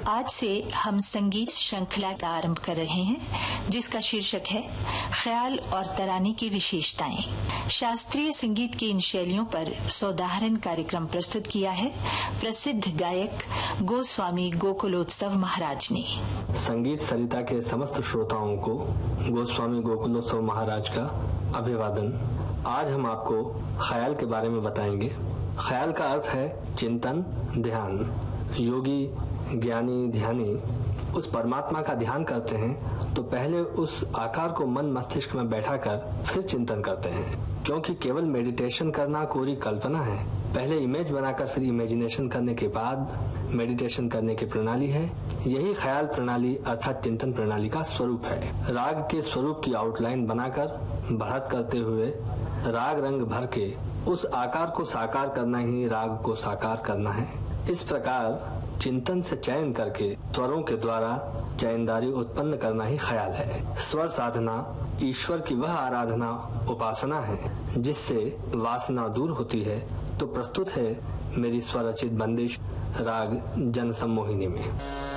आज से हम संगीत श्रृंखला का आरंभ कर रहे हैं, जिसका शीर्षक है ख्याल और तराने की विशेषताएं। शास्त्रीय संगीत की इन शैलियों पर सौदाहरण कार्यक्रम प्रस्तुत किया है प्रसिद्ध गायक गोस्वामी गोकुलोत्सव महाराज ने। संगीत सरिता के समस्त श्रोताओं को गोस्वामी गोकुलोत्सव महाराज का अभिवादन। आज हम आपको ख्याल के बारे में बताएंगे। ख्याल का अर्थ है चिंतन, ध्यान। योगी, ज्ञानी, ध्यानी उस परमात्मा का ध्यान करते हैं तो पहले उस आकार को मन मस्तिष्क में बैठाकर फिर चिंतन करते हैं, क्योंकि केवल मेडिटेशन करना कोरी कल्पना है। पहले इमेज बनाकर फिर इमेजिनेशन करने के बाद मेडिटेशन करने की प्रणाली है। यही ख्याल प्रणाली अर्थात चिंतन प्रणाली का स्वरूप है। राग के स्वरूप की आउटलाइन बनाकर बढ़त करते हुए राग रंग भर के उस आकार को साकार करना ही राग को साकार करना है। इस प्रकार चिंतन से चयन करके स्वरों के द्वारा चयनदारी उत्पन्न करना ही ख्याल है। स्वर साधना ईश्वर की वह आराधना उपासना है जिससे वासना दूर होती है। तो प्रस्तुत है मेरी स्वरचित बंदिश राग जन सम्मोहिनी में।